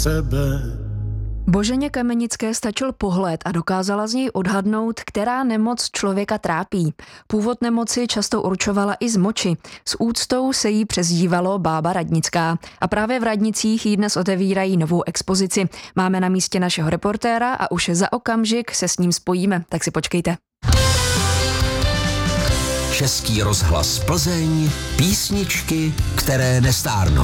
sebe. Boženě Kamenické stačil pohled a dokázala z něj odhadnout, která nemoc člověka trápí. Původ nemoci často určovala i z moči. S úctou se jí přezdívalo Bába Radnická. A právě v Radnicích jí dnes otevírají novou expozici. Máme na místě našeho reportéra a už za okamžik se s ním spojíme, tak si počkejte. Český rozhlas Plzeň, písničky, které nestárnou.